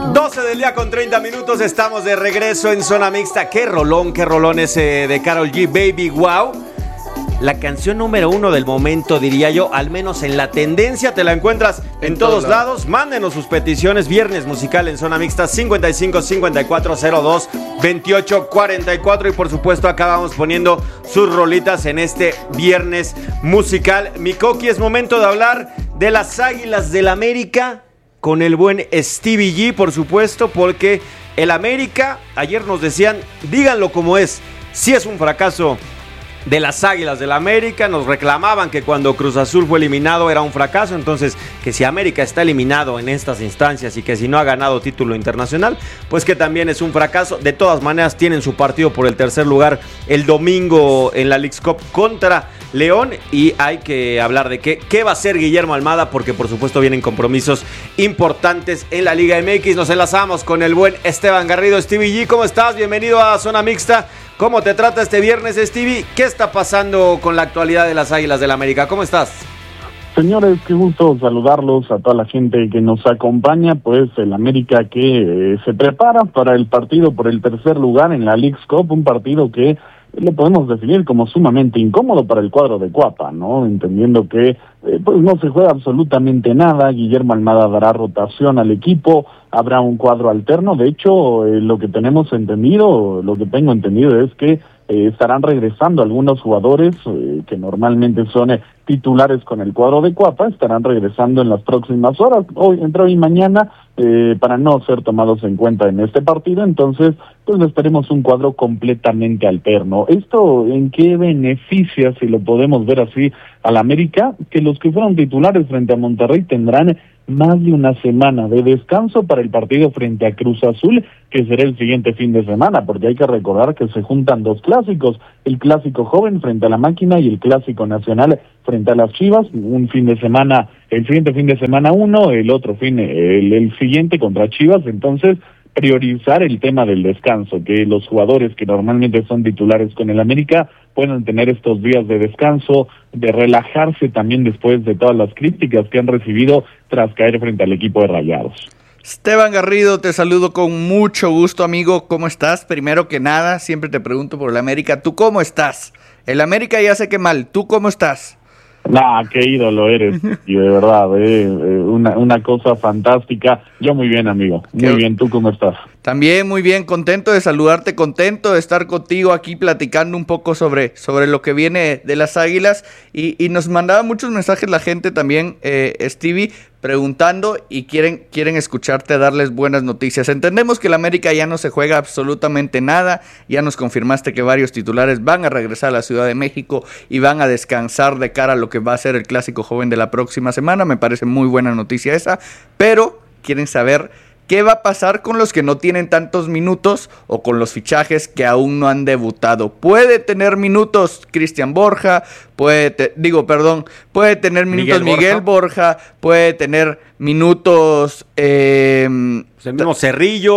12 del día con 30 minutos, estamos de regreso en Zona Mixta. Qué rolón ese de Karol G, Baby Wow. La canción número 1 del momento, diría yo, al menos en la tendencia. Te la encuentras en todos lados. Mándenos sus peticiones. Viernes musical en Zona Mixta 55 54 02 28 44. Y por supuesto acá vamos poniendo sus rolitas en este viernes musical. Mi Coqui, es momento de hablar de las Águilas del América con el buen Stevie G, por supuesto, porque el América, ayer nos decían, díganlo como es, si es un fracaso de las Águilas del América. Nos reclamaban que cuando Cruz Azul fue eliminado era un fracaso, entonces que si América está eliminado en estas instancias y que si no ha ganado título internacional, pues que también es un fracaso. De todas maneras tienen su partido por el tercer lugar el domingo en la Leagues Cup contra León, y hay que hablar de qué va a hacer Guillermo Almada, porque por supuesto vienen compromisos importantes en la Liga MX. Nos enlazamos con el buen Esteban Garrido. Stevie G, ¿cómo estás? Bienvenido a Zona Mixta. ¿Cómo te trata este viernes, Stevie? ¿Qué está pasando con la actualidad de las Águilas del América? ¿Cómo estás? Señores, qué gusto saludarlos, a toda la gente que nos acompaña. Pues el América que se prepara para el partido por el tercer lugar en la Leagues Cup, un partido que lo podemos definir como sumamente incómodo para el cuadro de Cuapa, ¿no? Entendiendo que pues no se juega absolutamente nada. Guillermo Almada dará rotación al equipo, habrá un cuadro alterno. De hecho, lo que tengo entendido es que estarán regresando algunos jugadores que normalmente son titulares con el cuadro de Cuapa, estarán regresando en las próximas horas, entre hoy y mañana, para no ser tomados en cuenta en este partido. Entonces, pues esperemos un cuadro completamente alterno. ¿Esto en qué beneficia, si lo podemos ver así, al América? Que los que fueron titulares frente a Monterrey tendrán más de una semana de descanso para el partido frente a Cruz Azul, que será el siguiente fin de semana, porque hay que recordar que se juntan dos clásicos, el clásico joven frente a la Máquina y el clásico nacional frente a las Chivas. Un fin de semana, el siguiente fin de semana uno, el otro el siguiente contra Chivas. Entonces, priorizar el tema del descanso, que los jugadores que normalmente son titulares con el América puedan tener estos días de descanso, de relajarse también después de todas las críticas que han recibido tras caer frente al equipo de Rayados. Esteban Garrido, te saludo con mucho gusto, amigo. ¿Cómo estás? Primero que nada, siempre te pregunto por el América. ¿Tú cómo estás? El América ya sé que mal. ¿Tú cómo estás? Qué ídolo eres, y de verdad, una cosa fantástica. Yo muy bien, amigo, muy bien. ¿Tú cómo estás? También muy bien, contento de saludarte, contento de estar contigo aquí platicando un poco sobre lo que viene de las Águilas, y nos mandaba muchos mensajes la gente también, Stevie, preguntando y quieren escucharte darles buenas noticias. Entendemos que el América ya no se juega absolutamente nada, ya nos confirmaste que varios titulares van a regresar a la Ciudad de México y van a descansar de cara a lo que va a ser el clásico joven de la próxima semana. Me parece muy buena noticia esa, pero quieren saber ¿qué va a pasar con los que no tienen tantos minutos o con los fichajes que aún no han debutado? ¿Puede tener minutos Cristian Borja? Puede tener minutos Miguel Borja, puede tener minutos el mismo Cerrillo,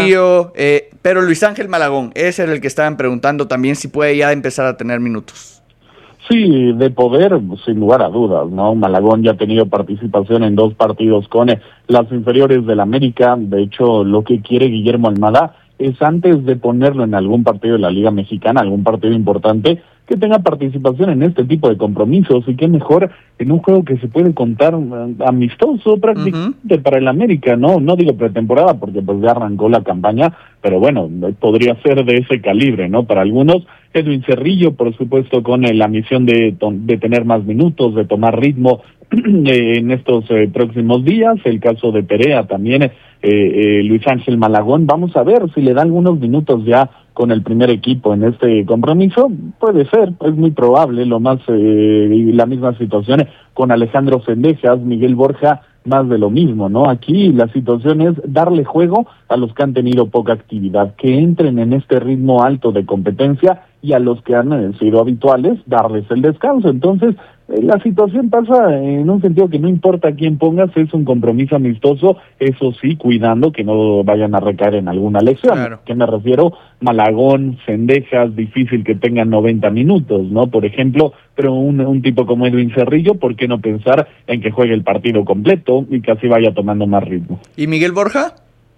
pero Luis Ángel Malagón, ese era el que estaban preguntando también si puede ya empezar a tener minutos. Sí, de poder, sin lugar a dudas, ¿no? Malagón ya ha tenido participación en 2 partidos con las inferiores del América. De hecho, lo que quiere Guillermo Almada es, antes de ponerlo en algún partido de la Liga Mexicana, algún partido importante, que tenga participación en este tipo de compromisos, y qué mejor en un juego que se puede contar amistoso prácticamente para el América, ¿no? No digo pretemporada porque pues ya arrancó la campaña, pero bueno, podría ser de ese calibre, ¿no? Para algunos, Edwin Cerrillo, por supuesto, con la misión de tener más minutos, de tomar ritmo en estos próximos días. El caso de Perea también, Luis Ángel Malagón, vamos a ver si le da algunos minutos ya con el primer equipo en este compromiso. Puede ser, es muy probable. La misma situación con Alejandro Sendejas, Miguel Borja, más de lo mismo, ¿no? Aquí la situación es darle juego a los que han tenido poca actividad, que entren en este ritmo alto de competencia, y a los que han sido habituales, darles el descanso. Entonces, la situación pasa en un sentido que no importa quién pongas, es un compromiso amistoso, eso sí, cuidando que no vayan a recaer en alguna lesión. Claro. ¿Qué me refiero? Malagón, Sendejas, difícil que tengan 90 minutos, ¿no? Por ejemplo, pero un tipo como Edwin Cerrillo, ¿por qué no pensar en que juegue el partido completo y que así vaya tomando más ritmo? ¿Y Miguel Borja?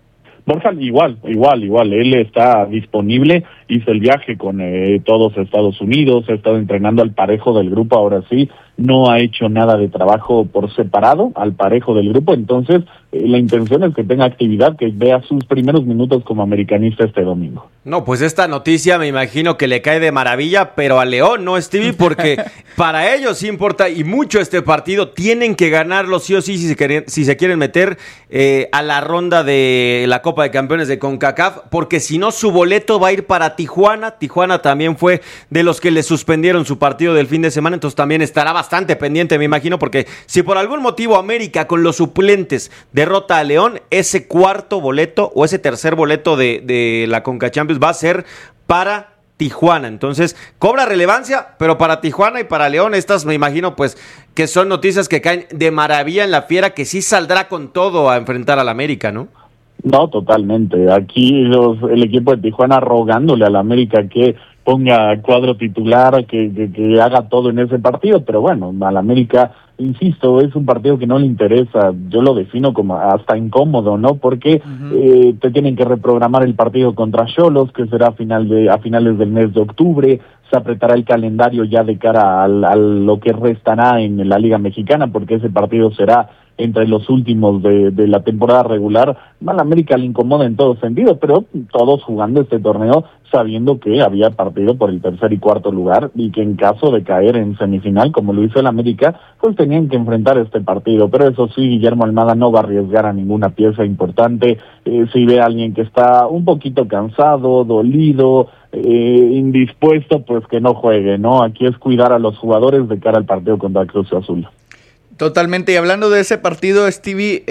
Borja, igual, él está disponible, hizo el viaje con todos Estados Unidos, ha estado entrenando al parejo del grupo, ahora sí, no ha hecho nada de trabajo por separado, al parejo del grupo, entonces la intención es que tenga actividad, que vea sus primeros minutos como americanista este domingo. No, pues esta noticia me imagino que le cae de maravilla, pero a León, ¿no, Stevie? Porque para ellos sí importa y mucho este partido, tienen que ganarlo sí o sí si se quieren meter a la ronda de la Copa de Campeones de CONCACAF, porque si no su boleto va a ir para Tijuana. Tijuana también fue de los que le suspendieron su partido del fin de semana, entonces también estará bastante pendiente, me imagino, porque si por algún motivo América con los suplentes derrota a León, ese cuarto boleto o ese tercer boleto de la CONCACHAMPIONS va a ser para Tijuana, entonces cobra relevancia, pero para Tijuana y para León estas me imagino pues que son noticias que caen de maravilla en la Fiera, que sí saldrá con todo a enfrentar al América, ¿no? No, totalmente. Aquí el equipo de Tijuana rogándole al América que ponga cuadro titular, que haga todo en ese partido, pero bueno, al América, insisto, es un partido que no le interesa, yo lo defino como hasta incómodo, ¿no? Porque te tienen que reprogramar el partido contra Xolos, que será a finales del mes de octubre, se apretará el calendario ya de cara a lo que restará en la Liga Mexicana, porque ese partido será entre los últimos de la temporada regular. Al América le incomoda en todo sentido, pero todos jugando este torneo sabiendo que había partido por el tercer y cuarto lugar y que en caso de caer en semifinal, como lo hizo el América, pues tenían que enfrentar este partido. Pero eso sí, Guillermo Almada no va a arriesgar a ninguna pieza importante. Si ve a alguien que está un poquito cansado, dolido, indispuesto, pues que no juegue, ¿no? Aquí es cuidar a los jugadores de cara al partido contra Cruz Azul. Totalmente, y hablando de ese partido, Stevie,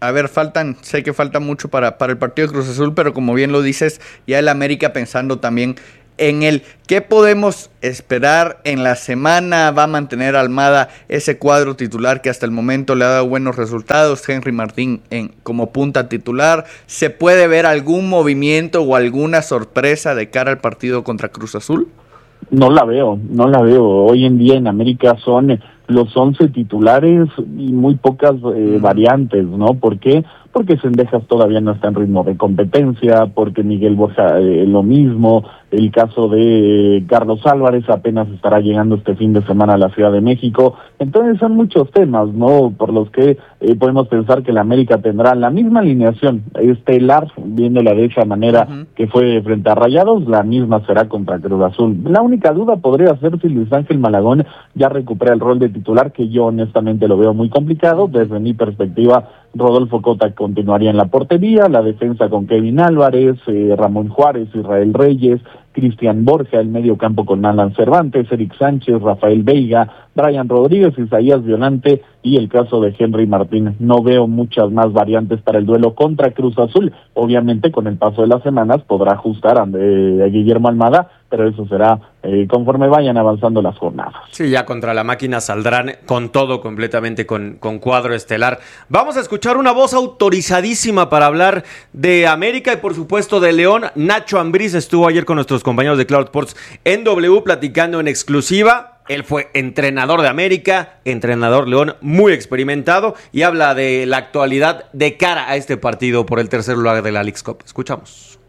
sé que falta mucho para el partido de Cruz Azul, pero como bien lo dices, ya el América pensando también en él. ¿Qué podemos esperar en la semana? ¿Va a mantener Almada ese cuadro titular que hasta el momento le ha dado buenos resultados? Henry Martín como punta titular. ¿Se puede ver algún movimiento o alguna sorpresa de cara al partido contra Cruz Azul? No la veo. Hoy en día en América son los 11 titulares y muy pocas variantes, ¿no? ¿Por qué? Porque Cendejas todavía no está en ritmo de competencia, porque Miguel Borja lo mismo, el caso de Carlos Álvarez apenas estará llegando este fin de semana a la Ciudad de México, entonces son muchos temas, ¿no? Por los que podemos pensar que la América tendrá la misma alineación estelar, viéndola de esa manera que fue frente a Rayados, la misma será contra Cruz Azul. La única duda podría ser si Luis Ángel Malagón ya recupera el rol de titular, que yo honestamente lo veo muy complicado. Desde mi perspectiva, Rodolfo Cota continuaría en la portería, la defensa con Kevin Álvarez, Ramón Juárez, Israel Reyes, Cristian Borja, el medio campo con Alan Cervantes, Eric Sánchez, Rafael Veiga, Brian Rodríguez, Isaías Violante y el caso de Henry Martín. No veo muchas más variantes para el duelo contra Cruz Azul. Obviamente con el paso de las semanas podrá ajustar a Guillermo Almada, pero eso será conforme vayan avanzando las jornadas. Sí, ya contra la máquina saldrán con todo completamente, con cuadro estelar. Vamos a escuchar una voz autorizadísima para hablar de América y por supuesto de León. Nacho Ambriz estuvo ayer con nuestros compañeros de Cloud Sports en W platicando en exclusiva. Él fue entrenador de América, entrenador León, muy experimentado, y habla de la actualidad de cara a este partido por el tercer lugar de la Leagues Cup. Escuchamos.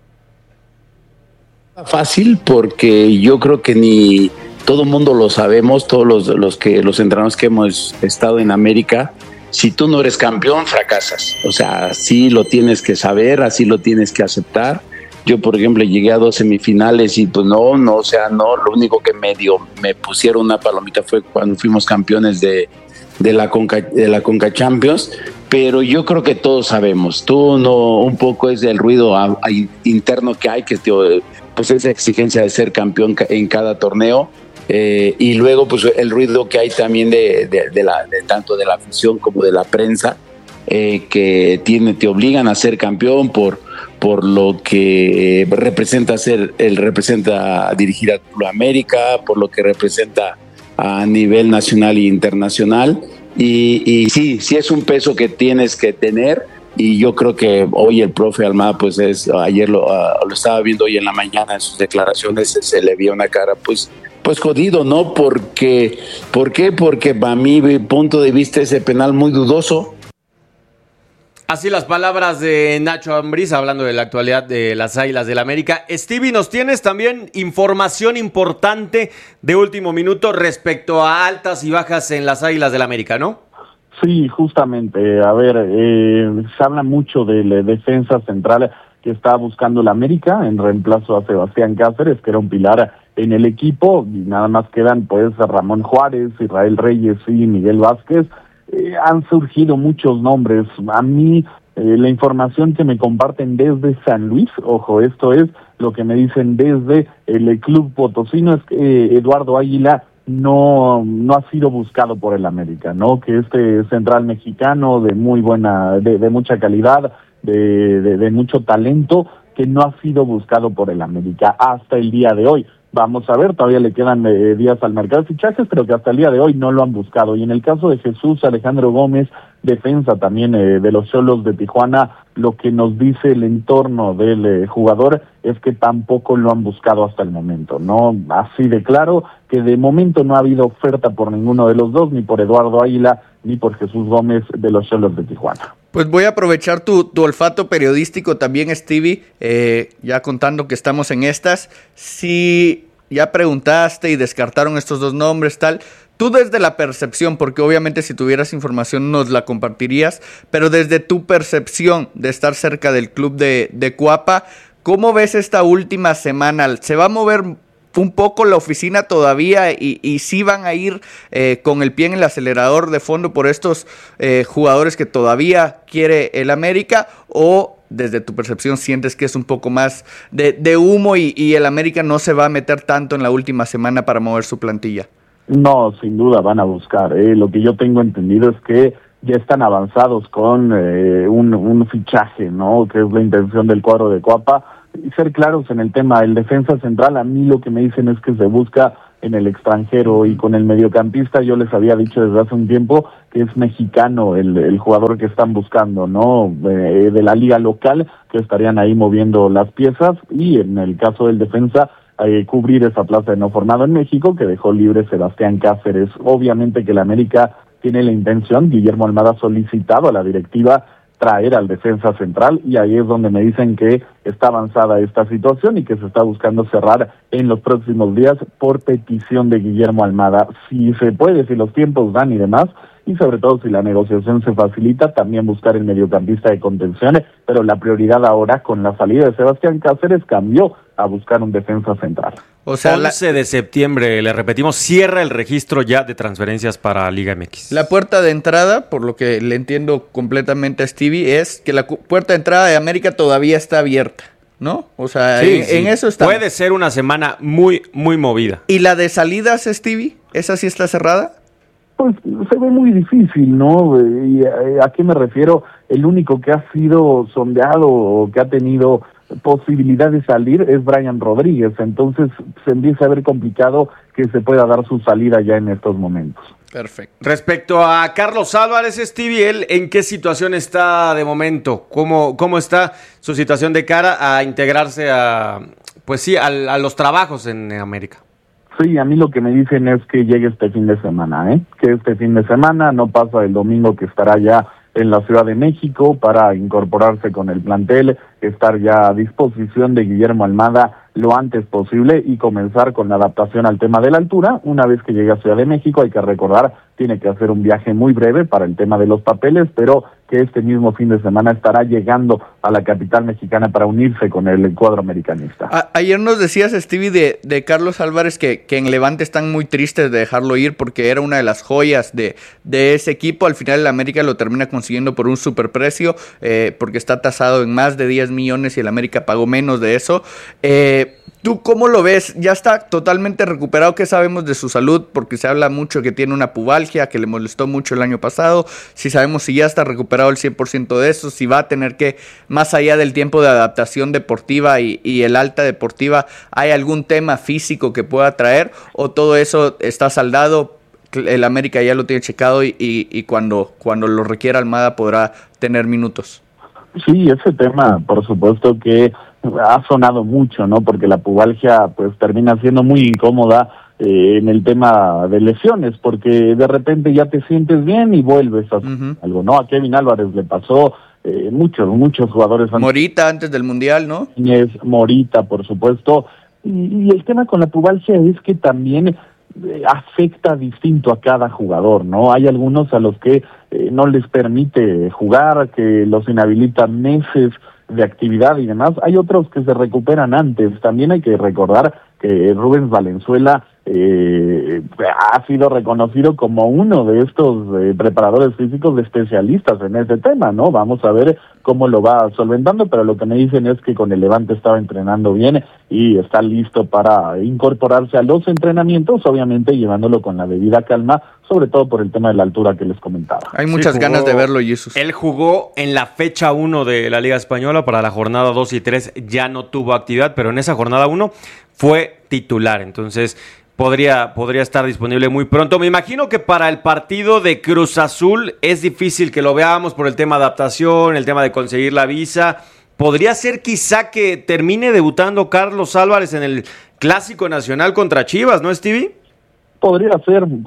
Fácil, porque yo creo que ni todo mundo lo sabemos, todos los entrenadores que hemos estado en América. Si tú no eres campeón, fracasas. O sea, así lo tienes que saber, así lo tienes que aceptar. Yo, por ejemplo, llegué a 2 semifinales y pues no, lo único que me pusieron una palomita fue cuando fuimos campeones de la Conca Champions, pero yo creo que todos sabemos, un poco es el ruido interno que hay, que pues esa exigencia de ser campeón en cada torneo, y luego pues el ruido que hay también de tanto de la afición como de la prensa, que te obligan a ser campeón por lo que representa dirigir a Club América, por lo que representa a nivel nacional e internacional, y sí es un peso que tienes que tener, y yo creo que hoy el profe Almada pues ayer lo estaba viendo hoy en la mañana en sus declaraciones, se le vio una cara pues jodido, ¿no? ¿Por qué? Porque a mi punto de vista ese penal muy dudoso. Así las palabras de Nacho Ambriz hablando de la actualidad de las Águilas del América. Stevie, nos tienes también información importante de último minuto respecto a altas y bajas en las Águilas del América, ¿no? Sí, justamente. A ver, se habla mucho de la defensa central que está buscando la América en reemplazo a Sebastián Cáceres, que era un pilar en el equipo, y nada más quedan pues Ramón Juárez, Israel Reyes y Miguel Vázquez. Han surgido muchos nombres. A mí la información que me comparten desde San Luis, ojo, esto es lo que me dicen desde el Club Potosino, es que Eduardo Águila no ha sido buscado por el América, ¿no? Que este central mexicano de muy buena, de mucha calidad, de mucho talento, que no ha sido buscado por el América hasta el día de hoy. Vamos a ver, todavía le quedan días al mercado de fichajes, pero que hasta el día de hoy no lo han buscado. Y en el caso de Jesús Alejandro Gómez, defensa también de los Xolos de Tijuana, lo que nos dice el entorno del jugador es que tampoco lo han buscado hasta el momento, ¿no? Así de claro, que de momento no ha habido oferta por ninguno de los dos, ni por Eduardo Águila, ni por Jesús Gómez de los Xolos de Tijuana. Pues voy a aprovechar tu olfato periodístico también, Stevie, ya contando que estamos en estas. Si ya preguntaste y descartaron estos dos nombres, tal, tú desde la percepción, porque obviamente si tuvieras información nos la compartirías, pero desde tu percepción de estar cerca del club de Cuapa, ¿cómo ves esta última semana? ¿Se va a mover un poco la oficina todavía y sí van a ir con el pie en el acelerador de fondo por estos jugadores que todavía quiere el América, o desde tu percepción sientes que es un poco más de humo y el América no se va a meter tanto en la última semana para mover su plantilla? No, sin duda van a buscar. Lo que yo tengo entendido es que ya están avanzados con un fichaje, ¿no? Que es la intención del cuadro de Cuapa. Y ser claros en el tema del defensa central, a mí lo que me dicen es que se busca en el extranjero, y con el mediocampista yo les había dicho desde hace un tiempo que es mexicano el jugador que están buscando, ¿no? De la liga local, que estarían ahí moviendo las piezas, y en el caso del defensa, cubrir esa plaza de no formado en México, que dejó libre Sebastián Cáceres. Obviamente que la América tiene la intención, Guillermo Almada ha solicitado a la directiva traer al defensa central, y ahí es donde me dicen que está avanzada esta situación y que se está buscando cerrar en los próximos días por petición de Guillermo Almada. Si se puede, si los tiempos dan y demás, y sobre todo si la negociación se facilita, también buscar el mediocampista de contención, pero la prioridad ahora con la salida de Sebastián Cáceres cambió a buscar un defensa central. O sea, 11 de septiembre, le repetimos, cierra el registro ya de transferencias para Liga MX. La puerta de entrada, por lo que le entiendo completamente a Stevie, es que la puerta de entrada de América todavía está abierta, ¿no? O sea, sí, en eso está. Puede ser una semana muy, muy movida. ¿Y la de salidas, Stevie? ¿Esa sí está cerrada? Pues se ve muy difícil, ¿no? ¿Y a qué me refiero? El único que ha sido sondeado o que ha tenido posibilidad de salir es Brian Rodríguez, entonces se empieza a ver complicado que se pueda dar su salida ya en estos momentos. Perfecto. Respecto a Carlos Álvarez, Stevie, ¿él en qué situación está de momento? ¿Cómo está su situación de cara a integrarse a los trabajos en América? Sí, a mí lo que me dicen es que llegue este fin de semana, que este fin de semana no pasa el domingo, que estará ya en la Ciudad de México para incorporarse con el plantel, estar ya a disposición de Guillermo Almada lo antes posible y comenzar con la adaptación al tema de la altura. Una vez que llegue a Ciudad de México, hay que recordar, tiene que hacer un viaje muy breve para el tema de los papeles, pero que este mismo fin de semana estará llegando a la capital mexicana para unirse con el cuadro americanista. Ayer nos decías, Stevie, de Carlos Álvarez, que en Levante están muy tristes de dejarlo ir porque era una de las joyas de ese equipo. Al final el América lo termina consiguiendo por un superprecio, porque está tasado en más de 10 millones y el América pagó menos de eso. ¿Tú cómo lo ves? ¿Ya está totalmente recuperado? ¿Qué sabemos de su salud? Porque se habla mucho que tiene una pubalgia que le molestó mucho el año pasado. Si sabemos si ya está recuperado el 100% de eso, si va a tener que, más allá del tiempo de adaptación deportiva y el alta deportiva, ¿hay algún tema físico que pueda traer? ¿O todo eso está saldado? El América ya lo tiene checado y cuando lo requiera Almada podrá tener minutos. Sí, ese tema, por supuesto que ha sonado mucho, ¿no? Porque la pubalgia pues termina siendo muy incómoda en el tema de lesiones, porque de repente ya te sientes bien y vuelves a algo, ¿no? A Kevin Álvarez le pasó, muchos jugadores. Morita antes del Mundial, ¿no? Morita, por supuesto. Y el tema con la pubalgia es que también afecta distinto a cada jugador, ¿no? Hay algunos a los que no les permite jugar, que los inhabilita meses de actividad y demás. Hay otros que se recuperan antes. También hay que recordar que Rubens Valenzuela ha sido reconocido como uno de estos preparadores físicos de especialistas en ese tema, ¿no? Vamos a ver cómo lo va solventando, pero lo que me dicen es que con el Levante estaba entrenando bien y está listo para incorporarse a los entrenamientos, obviamente llevándolo con la debida calma, sobre todo por el tema de la altura que les comentaba. Hay muchas ganas de verlo, Jesús. Él jugó en la fecha 1 de la Liga Española, para la jornada 2 y 3 ya no tuvo actividad, pero en esa jornada 1 fue titular, entonces podría estar disponible muy pronto. Me imagino que para el partido de Cruz Azul es difícil que lo veamos por el tema de adaptación, el tema de conseguir la visa. Podría ser quizá que termine debutando Carlos Álvarez en el Clásico Nacional contra Chivas, ¿no, Stevie? Podría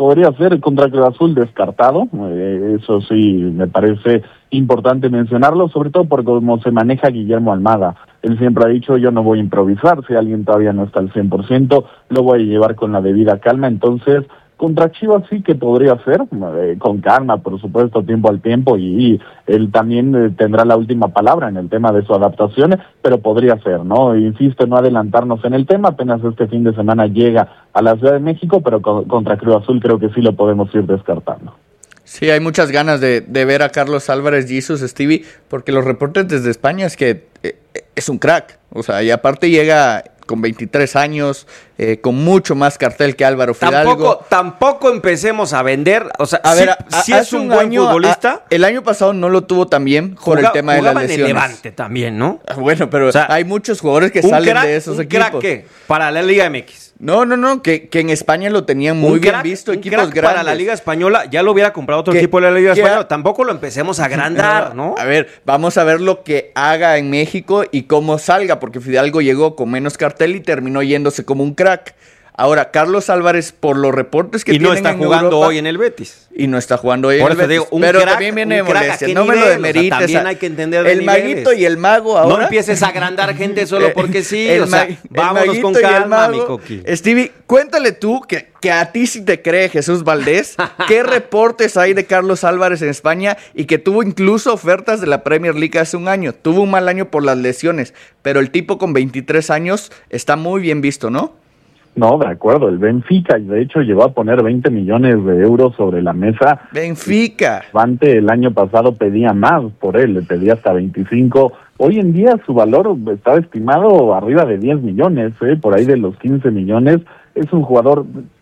ser contra Cruz Azul descartado, eso sí me parece importante mencionarlo, sobre todo por cómo se maneja Guillermo Almada. Él siempre ha dicho, yo no voy a improvisar, si alguien todavía no está al 100%, lo voy a llevar con la debida calma. Entonces, contra Chivas sí que podría ser, con calma, por supuesto, tiempo al tiempo, y él también tendrá la última palabra en el tema de su adaptación, pero podría ser, ¿no? Insisto en no adelantarnos en el tema, apenas este fin de semana llega a la Ciudad de México, pero contra Cruz Azul creo que sí lo podemos ir descartando. Sí, hay muchas ganas de ver a Carlos Álvarez, Jesús, Stevie, porque los reportes desde España es que es un crack, o sea, y aparte llega con 23 años, con mucho más cartel que Álvaro Fidalgo. Tampoco empecemos a vender, o sea, a ver, si es un buen futbolista. El año pasado no lo tuvo tan bien por el tema de las lesiones. En el Levante también, ¿no? Bueno, pero o sea, hay muchos jugadores que salen de esos equipos. ¿Un crack qué? Para la Liga MX. No, que en España lo tenían muy bien visto, equipos grandes. Para la Liga Española, ya lo hubiera comprado otro equipo de la Liga Española. Tampoco lo empecemos a agrandar, ¿no? A ver, vamos a ver lo que haga en México y cómo salga, porque Fidalgo llegó con menos cartel y terminó yéndose como un crack. Ahora, Carlos Álvarez, por los reportes que tienen en Europa... Y no está jugando hoy en el Betis. Y no está jugando hoy en el Betis. Digo, pero crack, también viene de molestia. No me lo demerites. O sea, también hay que entender de el niveles. maguito y el mago ahora... No empieces a agrandar gente solo porque sí. Vámonos con calma, mi Coqui. Stevie, cuéntale tú que a ti sí te cree Jesús Valdés. ¿Qué reportes hay de Carlos Álvarez en España? Y que tuvo incluso ofertas de la Premier League hace un año. Tuvo un mal año por las lesiones. Pero el tipo con 23 años está muy bien visto, ¿no? No, de acuerdo, el Benfica, de hecho, llegó a poner 20 millones de euros sobre la mesa. Benfica. Levante el año pasado pedía más por él, le pedía hasta 25. Hoy en día su valor estaba estimado arriba de 10 millones, por ahí de los 15 millones. Es un jugador,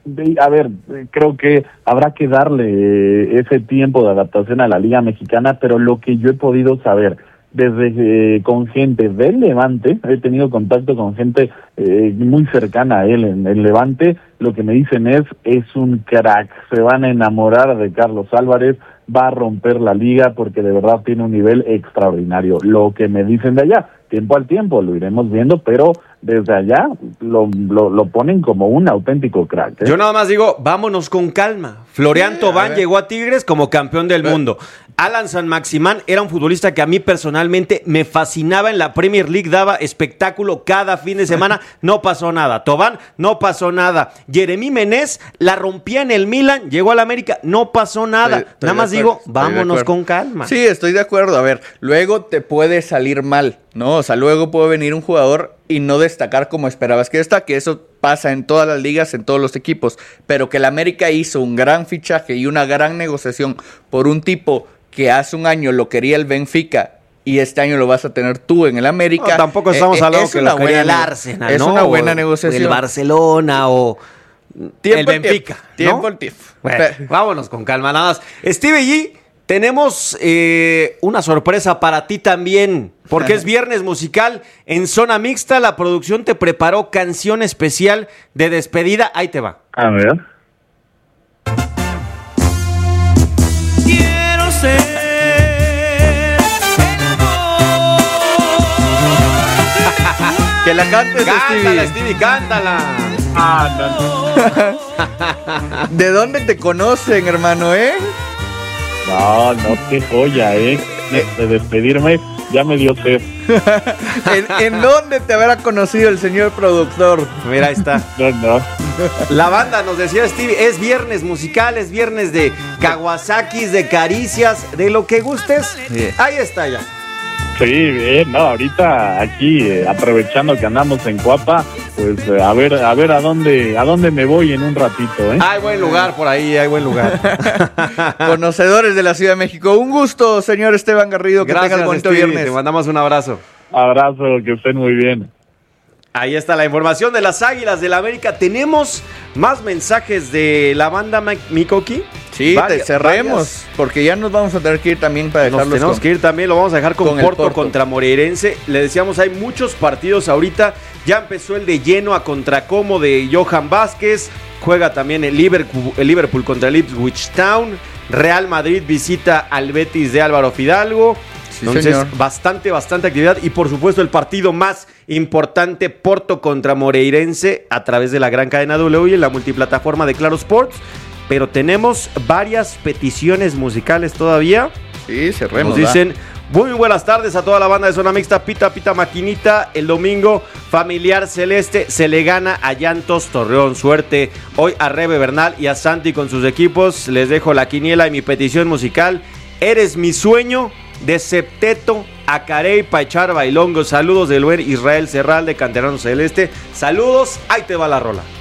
creo que habrá que darle ese tiempo de adaptación a la Liga Mexicana, pero lo que yo he podido saber desde con gente del Levante, he tenido contacto con gente muy cercana a él en Levante, lo que me dicen es un crack, se van a enamorar de Carlos Álvarez, va a romper la liga porque de verdad tiene un nivel extraordinario. Lo que me dicen de allá, tiempo al tiempo, lo iremos viendo, pero desde allá lo ponen como un auténtico crack. Yo nada más digo, vámonos con calma. Florian Thauvin llegó a Tigres como campeón del mundo. Alan San-Maximán era un futbolista que a mí personalmente me fascinaba en la Premier League, daba espectáculo cada fin de semana, no pasó nada. Thauvin, no pasó nada. Jeremy Menez la rompía en el Milan, llegó al América, no pasó nada. Estoy nada más digo, vámonos con calma. Sí, estoy de acuerdo. A ver, luego te puede salir mal, ¿no? O sea, luego puede venir un jugador y no destacar como esperabas que destaque. Eso pasa en todas las ligas, en todos los equipos. Pero que el América hizo un gran fichaje y una gran negociación por un tipo que hace un año lo quería el Benfica y este año lo vas a tener tú en el América. No, tampoco estamos hablando que lo quería el Arsenal, es una buena negociación. El Barcelona o el Benfica. Tiempo al tiempo. Bueno, vámonos con calma, nada más. Stevie G, tenemos una sorpresa para ti también, porque es viernes musical en Zona Mixta. La producción te preparó canción especial de despedida. Ahí te va. A ver. Quiero ser el amor. Que la cantes, Cántala, Stevie. Stevie, cántala. ¿De dónde te conocen, hermano, No, qué joya, de despedirme, ya me dio sed. ¿En dónde te habrá conocido el señor productor? Mira, ahí está. No. La banda, nos decía Stevie, es viernes musical, es viernes de Kawasakis, de caricias, de lo que gustes. Sí. Ahí está ya. Sí, bien, no, ahorita aquí aprovechando que andamos en Cuapa, pues a ver a dónde me voy en un ratito, ¿eh? Hay buen lugar por ahí, hay buen lugar. Conocedores de la Ciudad de México. Un gusto, señor Esteban Garrido, que tengas bonito Stevie, viernes. te mandamos un abrazo. Abrazo, que estén muy bien. Ahí está la información de las Águilas del América. ¿Tenemos más mensajes de la banda Mikoki? Sí, cerremos, porque ya nos vamos a tener que ir también para dejarlos. Nos tenemos que ir también, lo vamos a dejar con Porto contra Moreirense. Le decíamos, hay muchos partidos ahorita. Ya empezó el de lleno a contracomo de Johan Vázquez. Juega también el Liverpool contra el Ipswich Town. Real Madrid visita al Betis de Álvaro Fidalgo. Sí, entonces, señor. bastante actividad. Y por supuesto, el partido más importante, Porto contra Moreirense, a través de la gran cadena W y en la multiplataforma de Claro Sports. Pero tenemos varias peticiones musicales todavía. Sí, cerremos. Nos dicen, muy buenas tardes a toda la banda de Zona Mixta, Pita Maquinita. El domingo, Familiar Celeste se le gana a Llantos Torreón. Suerte hoy a Rebe Bernal y a Santi con sus equipos. Les dejo la quiniela y mi petición musical. Eres mi sueño, de Septeto a Carey pa' echar bailongo. Saludos del buen Israel Serral de Canterano Celeste. Saludos, ahí te va la rola.